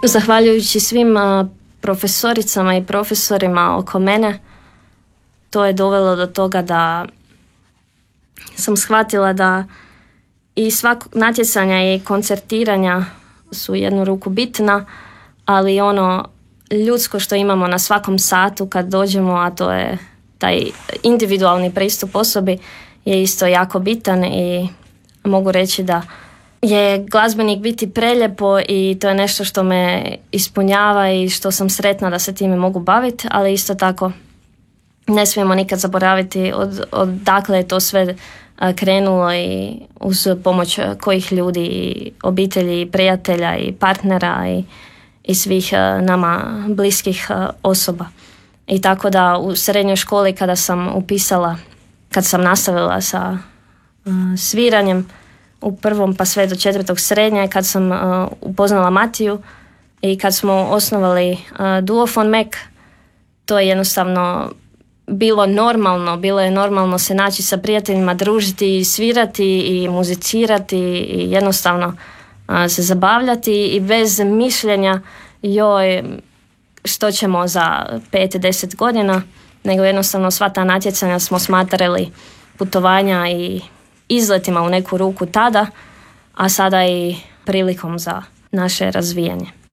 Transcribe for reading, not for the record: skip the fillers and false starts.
Zahvaljujući svim profesoricama i profesorima oko mene, to je dovelo do toga da sam shvatila da i svako natjecanja i koncertiranja su u jednu ruku bitna, ali ono ljudsko što imamo na svakom satu kad dođemo, a to je taj individualni pristup osobi, je isto jako bitan i mogu reći da je glazbenik biti preljepo i to je nešto što me ispunjava i što sam sretna da se time mogu baviti, ali isto tako ne smijemo nikad zaboraviti odakle je to sve krenulo i uz pomoć kojih ljudi, i obitelji, i prijatelja, i partnera i svih nama bliskih osoba. I tako da u srednjoj školi kad sam nastavila sa sviranjem u prvom pa sve do 4. srednje, kad sam upoznala Matiju i kad smo osnovali Duofon Mac, to je jednostavno bilo je normalno se naći sa prijateljima, družiti i svirati i muzicirati i jednostavno se zabavljati i bez mišljenja što ćemo za 5-10 godina, nego jednostavno sva ta natjecanja smo smatrali putovanja i izletima u neku ruku tada, a sada i prilikom za naše razvijanje.